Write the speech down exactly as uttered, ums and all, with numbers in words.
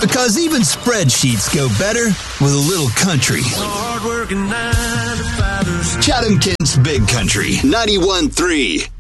Because even spreadsheets go better with a little country. Chatham Kent's Big Country, ninety-one point three.